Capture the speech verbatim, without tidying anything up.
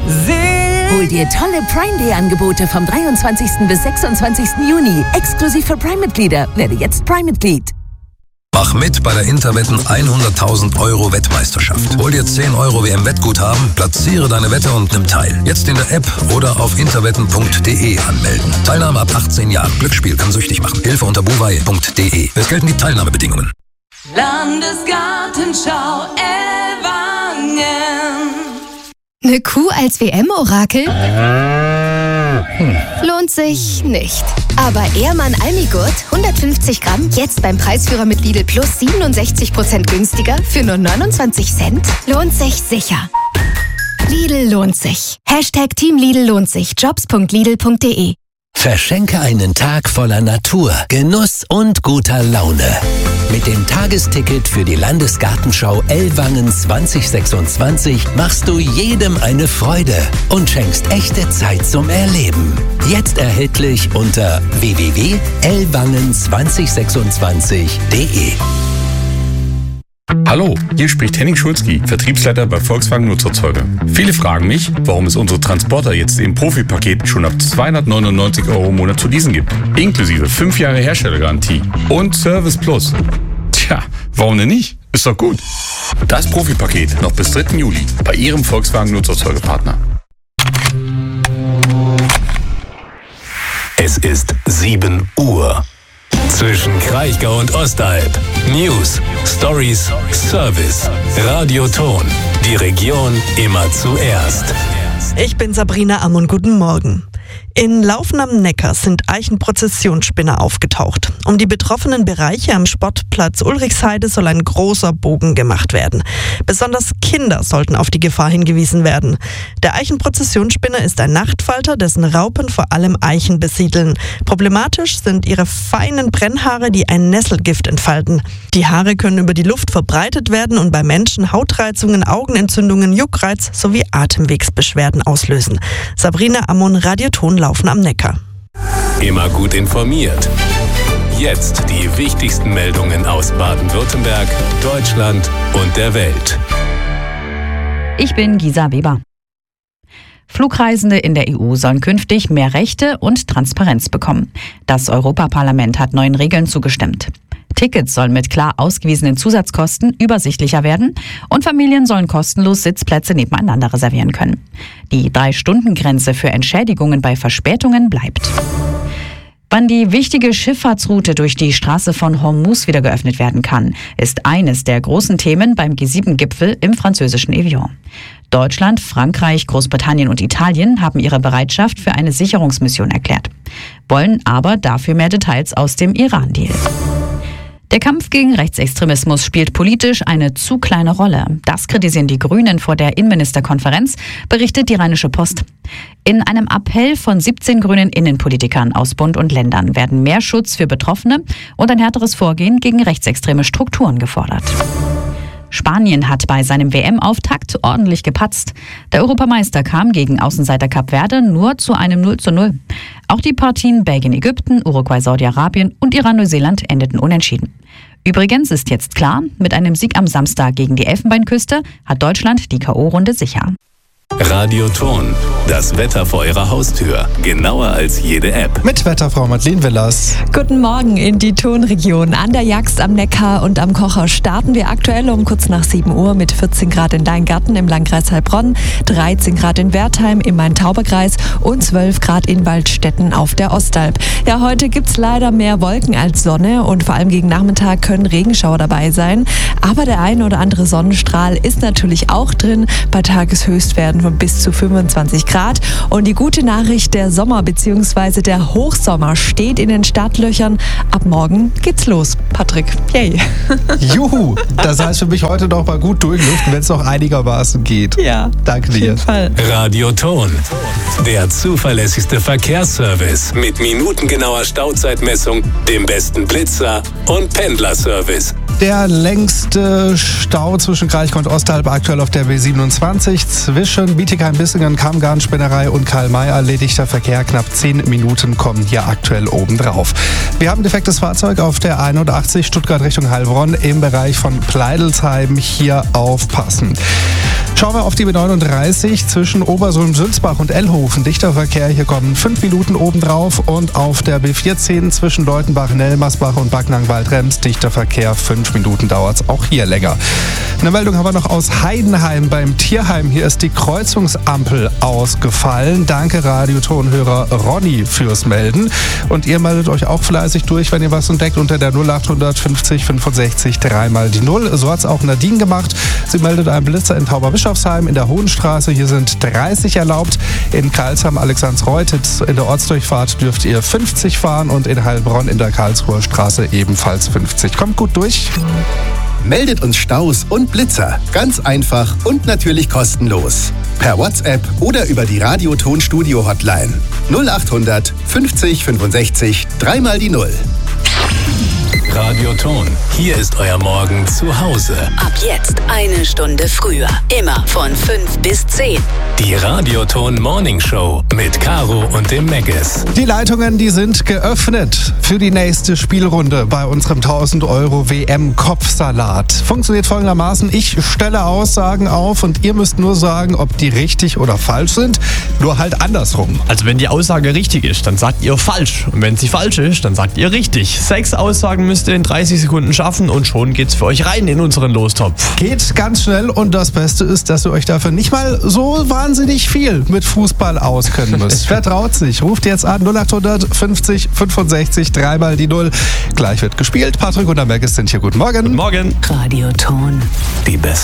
Hol dir tolle Prime Day Angebote vom dreiundzwanzigsten bis sechsundzwanzigsten Juni. Exklusiv für Prime-Mitglieder. Werde jetzt Prime-Mitglied. Mach mit bei der Interwetten hunderttausend Euro Wettmeisterschaft. Hol dir zehn Euro W M-Wettguthaben, platziere deine Wette und nimm teil. Jetzt in der App oder auf interwetten punkt de anmelden. Teilnahme ab achtzehn Jahren. Glücksspiel kann süchtig machen. Hilfe unter buwei punkt de. Es gelten die Teilnahmebedingungen. Landesgartenschau Ellwangen. Eine Kuh als W M-Orakel? Hm. Lohnt sich nicht. Aber Ehrmann Almigurt, hundertfünfzig Gramm, jetzt beim Preisführer mit Lidl Plus siebenundsechzig Prozent günstiger für nur neunundzwanzig Cent? Lohnt sich sicher. Lidl lohnt sich. Hashtag Team Lidl lohnt sich. jobs punkt lidl punkt de. Verschenke einen Tag voller Natur, Genuss und guter Laune. Mit dem Tagesticket für die Landesgartenschau Ellwangen zwanzig sechsundzwanzig machst du jedem eine Freude und schenkst echte Zeit zum Erleben. Jetzt erhältlich unter w w w punkt ellwangen zwanzig sechsundzwanzig punkt de. Hallo, hier spricht Henning Schulzki, Vertriebsleiter bei Volkswagen Nutzerzeuge. Viele fragen mich, warum es unsere Transporter jetzt im Profi-Paket schon ab zweihundertneunundneunzig Euro im Monat zu leasen gibt. Inklusive fünf Jahre Herstellergarantie und Service Plus. Tja, warum denn nicht? Ist doch gut. Das Profi-Paket noch bis dritten Juli bei Ihrem Volkswagen Nutzerzeugepartner. Es ist sieben Uhr. Zwischen Kraichgau und Ostalb. News, Stories, Service. Radioton. Die Region immer zuerst. Ich bin Sabrina Ammon, guten Morgen. In Laufen am Neckar sind Eichenprozessionsspinner aufgetaucht. Um die betroffenen Bereiche am Sportplatz Ulrichsheide soll ein großer Bogen gemacht werden. Besonders Kinder sollten auf die Gefahr hingewiesen werden. Der Eichenprozessionsspinner ist ein Nachtfalter, dessen Raupen vor allem Eichen besiedeln. Problematisch sind ihre feinen Brennhaare, die ein Nesselgift entfalten. Die Haare können über die Luft verbreitet werden und bei Menschen Hautreizungen, Augenentzündungen, Juckreiz sowie Atemwegsbeschwerden auslösen. Sabrina Ammon, Radioton, Laufen am Neckar. Immer gut informiert. Jetzt die wichtigsten Meldungen aus Baden-Württemberg, Deutschland und der Welt. Ich bin Gisa Weber. Flugreisende in der E U sollen künftig mehr Rechte und Transparenz bekommen. Das Europaparlament hat neuen Regeln zugestimmt. Tickets sollen mit klar ausgewiesenen Zusatzkosten übersichtlicher werden und Familien sollen kostenlos Sitzplätze nebeneinander reservieren können. Die Drei-Stunden-Grenze für Entschädigungen bei Verspätungen bleibt. Wann die wichtige Schifffahrtsroute durch die Straße von Hormuz wieder geöffnet werden kann, ist eines der großen Themen beim G sieben Gipfel im französischen Evian. Deutschland, Frankreich, Großbritannien und Italien haben ihre Bereitschaft für eine Sicherungsmission erklärt, wollen aber dafür mehr Details aus dem Iran-Deal. Der Kampf gegen Rechtsextremismus spielt politisch eine zu kleine Rolle. Das kritisieren die Grünen vor der Innenministerkonferenz, berichtet die Rheinische Post. In einem Appell von siebzehn grünen Innenpolitikern aus Bund und Ländern werden mehr Schutz für Betroffene und ein härteres Vorgehen gegen rechtsextreme Strukturen gefordert. Spanien hat bei seinem W M-Auftakt ordentlich gepatzt. Der Europameister kam gegen Außenseiter Kap Verde nur zu einem null zu null. Auch die Partien Belgien-Ägypten, Uruguay-Saudi-Arabien und Iran-Neuseeland endeten unentschieden. Übrigens ist jetzt klar, mit einem Sieg am Samstag gegen die Elfenbeinküste hat Deutschland die K O-Runde sicher. Radioton, das Wetter vor Ihrer Haustür. Genauer als jede App. Mit Wetterfrau Madeleine Willers. Guten Morgen in die Tonregion. An der Jagst am Neckar und am Kocher starten wir aktuell um kurz nach sieben Uhr mit vierzehn Grad in Leingarten im Landkreis Heilbronn, dreizehn Grad in Wertheim im Main-Tauber-Kreis und zwölf Grad in Waldstätten auf der Ostalb. Ja, heute gibt's leider mehr Wolken als Sonne und vor allem gegen Nachmittag können Regenschauer dabei sein. Aber der ein oder andere Sonnenstrahl ist natürlich auch drin bei Tageshöchstwerten von bis zu fünfundzwanzig Grad. Und die gute Nachricht, der Sommer bzw. der Hochsommer steht in den Startlöchern. Ab morgen geht's los. Patrick, yay. Juhu, das heißt für mich heute noch mal gut durchlüften, wenn es noch einigermaßen geht. Ja, danke dir. Auf jeden Fall. Radioton, der zuverlässigste Verkehrsservice mit minutengenauer Stauzeitmessung, dem besten Blitzer und Pendlerservice. Der längste Stau zwischen Kraichgau und Ostalb aktuell auf der B siebenundzwanzig. Zwischen Bietigheim-Bissingen, Kammgarn-Spinnerei und Karl-May erledigter Verkehr. Knapp zehn Minuten kommen hier aktuell obendrauf. Wir haben ein defektes Fahrzeug auf der einundachtzig Stuttgart Richtung Heilbronn im Bereich von Pleidelsheim. Hier aufpassen. Schauen wir auf die B neununddreißig zwischen Obersulm-Sülzbach und Ellhofen. Dichter Verkehr, hier kommen fünf Minuten obendrauf. Und auf der B vierzehn zwischen Leutenbach, Nelmersbach und Backnang-Waldrems. Dichter Verkehr, fünf Minuten dauert es auch hier länger. Eine Meldung haben wir noch aus Heidenheim beim Tierheim. Hier ist die Kreuzungsampel ausgefallen. Danke Radiotonhörer Ronny fürs Melden. Und ihr meldet euch auch fleißig durch, wenn ihr was entdeckt, unter der null acht fünfzig fünfundsechzig dreimal die null. So hat es auch Nadine gemacht. Sie meldet einen Blitzer in Tauberbischofsheim in der Hohenstraße. Hier sind dreißig erlaubt. In Karlsheim, Alexandsreutitz in der Ortsdurchfahrt dürft ihr fünfzig fahren und in Heilbronn in der Karlsruher Straße ebenfalls fünfzig. Kommt gut durch. Meldet uns Staus und Blitzer. Ganz einfach und natürlich kostenlos. Per WhatsApp oder über die Radio-Ton-Studio-Hotline. null acht hundert fünfzig fünfundsechzig dreimal die null. Radioton, hier ist euer Morgen zu Hause. Ab jetzt eine Stunde früher. Immer von fünf bis zehn. Die Radioton Morning Show mit Caro und dem Meggis. Die Leitungen, die sind geöffnet für die nächste Spielrunde bei unserem tausend Euro W M-Kopfsalat. Funktioniert folgendermaßen: Ich stelle Aussagen auf und ihr müsst nur sagen, ob die richtig oder falsch sind. Nur halt andersrum. Also wenn die Aussage richtig ist, dann sagt ihr falsch. Und wenn sie falsch ist, dann sagt ihr richtig. Sechs Aussagen müsst ihr in dreißig Sekunden schaffen und schon geht's für euch rein in unseren Lostopf. Geht ganz schnell und das Beste ist, dass ihr euch dafür nicht mal so wahnsinnig viel mit Fußball auskennen müsst. Vertraut sich. Ruft jetzt an null acht fünfzig fünfundsechzig dreimal die null. Gleich wird gespielt. Patrick und der Meggis sind hier. Guten Morgen. Guten Morgen. Radioton. Die besten